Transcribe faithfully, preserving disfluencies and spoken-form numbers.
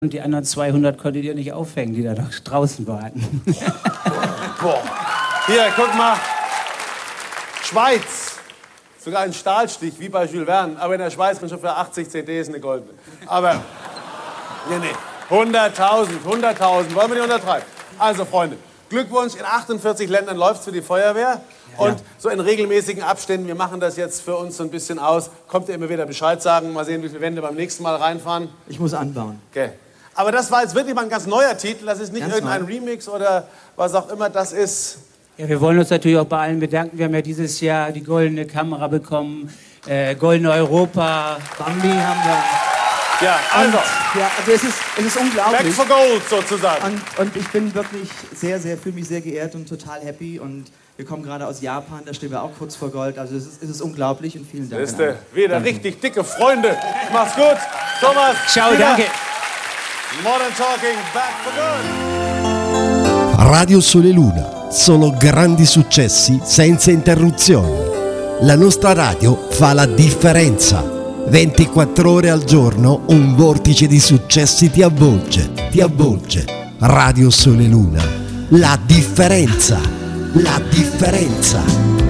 Und die anderen zweihundert konntet ihr nicht aufhängen, die da noch draußen waren. Boah. Hier, guck mal. Schweiz. Sogar ein Stahlstich, wie bei Jules Verne. Aber in der Schweiz bin ich schon für achtzig C Ds eine goldene. Aber, nee, nee. hunderttausend, hunderttausend. Wollen wir nicht untertreiben? Also, Freunde, Glückwunsch. In achtundvierzig Ländern läuft es für die Feuerwehr. Und ja. so in regelmäßigen Abständen, wir machen das jetzt für uns so ein bisschen aus. Kommt ihr immer wieder Bescheid sagen. Mal sehen, wie viele Wände beim nächsten Mal reinfahren. Ich muss anbauen. Okay. Aber das war jetzt wirklich mal ein ganz neuer Titel. Das ist nicht ganz irgendein neu. Remix oder was auch immer das ist. Ja, wir wollen uns natürlich auch bei allen bedanken. Wir haben ja dieses Jahr die goldene Kamera bekommen, äh, goldene Europa, Bambi haben wir. Ja, also. Und, ja, also es ist, es ist unglaublich. Back for gold sozusagen. Und, und ich bin wirklich sehr, sehr, fühle mich sehr geehrt und total happy. Und wir kommen gerade aus Japan, da stehen wir auch kurz vor Gold. Also es ist, es ist unglaublich und vielen Dank. Siehste, wieder danke. Richtig dicke Freunde. Mach's gut. Thomas. Ciao, wieder. Danke. Modern Talking, back for good. Radio Sole Luna, solo grandi successi senza interruzioni. La nostra radio fa la differenza. ventiquattro ore al giorno un vortice di successi ti avvolge, ti avvolge. Radio Sole Luna, la differenza, la differenza.